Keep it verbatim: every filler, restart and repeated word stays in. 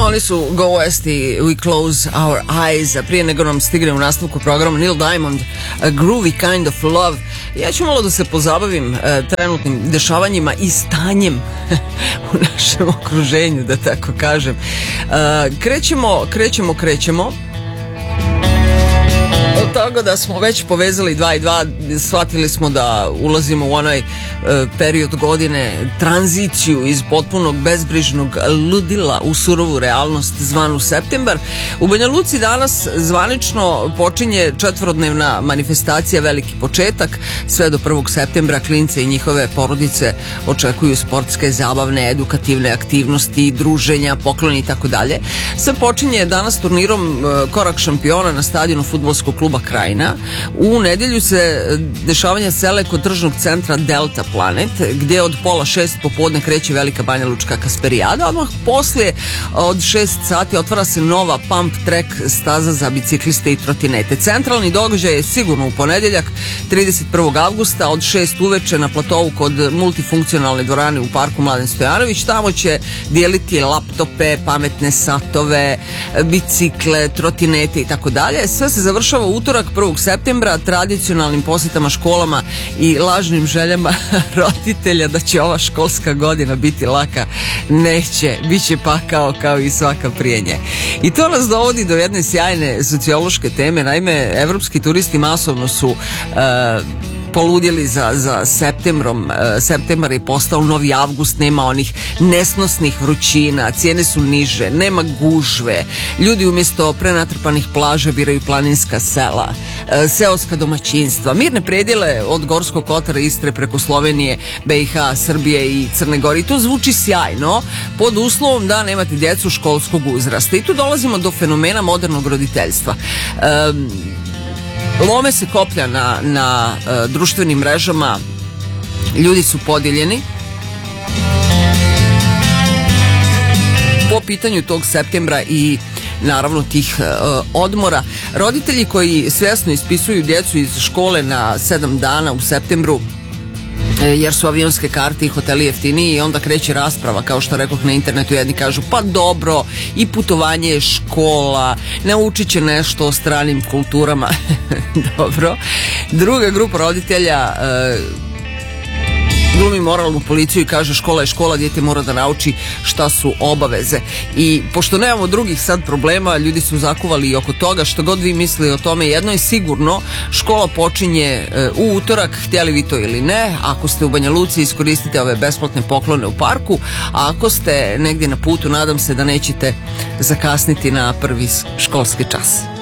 Oni su Go West i We Close Our Eyes, a prije nego nam stigne u nastavku programa Neil Diamond, A Groovy Kind of Love. Ja ću malo da se pozabavim e, trenutnim dešavanjima i stanjem u našem okruženju, da tako kažem. E, krećemo, krećemo, krećemo. Od toga da smo već povezali dva i dva, shvatili smo da ulazimo u onaj e, period godine, tranziciju iz potpunog bezbrižnog ludila u surovu realnost zvanu septembar. U Banja Luci danas zvanično počinje četvorodnevna manifestacija Veliki početak. Sve do prvog septembra klince i njihove porodice očekuju sportske, zabavne, edukativne aktivnosti, druženja, pokloni i tako dalje. Sve počinje danas turnirom e, Korak šampiona na stadionu fudbalskog kluba Krajina. U nedjelju se dešavanja sele kod tržnog centra Delta Planet, gdje od pola šest popodne kreće Velika Banja Lučka Kasperijada. Odmah poslije od šest sati otvara se nova pump track staza za bicikliste i trotinete. Centralni događaj je sigurno u ponedjeljak trideset prvog avgusta od šest uveče na platovu kod multifunkcionalne dvorane u parku Mladen Stojanović. Tamo će dijeliti laptope, pametne satove, bicikle, trotinete i tako dalje. Sve se završava u utorak prvog septembra tradicionalnim posjetama školama i lažnim željama roditelja da će ova školska godina biti laka. Neće, bit će pakao kao i svaka prije nje. I to nas dovodi do jedne sjajne sociološke teme. Naime, evropski turisti masovno su uh, poludjeli za, za septembrom. E, septembar je postao novi avgust, nema onih nesnosnih vrućina, cijene su niže, nema gužve, ljudi umjesto prenatrpanih plaža biraju planinska sela, e, seoska domaćinstva, mirne predjele od Gorskog Kotara, Istre preko Slovenije, be i ha, Srbije i Crne Gore. I to zvuči sjajno pod uslovom da nemate djecu školskog uzrasta. I tu dolazimo do fenomena modernog roditeljstva. E, Lome se koplja na, na uh, društvenim mrežama, ljudi su podijeljeni po pitanju tog septembra i naravno tih uh, odmora. Roditelji koji svjesno ispisuju djecu iz škole na sedam dana u septembru jer su avionske karte i hoteli jeftiniji i onda kreće rasprava, kao što rekoh na internetu. Jedni kažu pa dobro, i putovanje je škola, naučit će nešto o stranim kulturama. Dobro. Druga grupa roditelja uh, glumi moralnu policiju i kaže škola je škola, dijete mora da nauči šta su obaveze. I pošto nemamo drugih sad problema, ljudi su zakuvali i oko toga. Što god vi mislili o tome, jedno je sigurno, škola počinje u utorak, htjeli vi to ili ne. Ako ste u Banja Luci, iskoristite ove besplatne poklone u parku, a ako ste negdje na putu, nadam se da nećete zakasniti na prvi školski čas.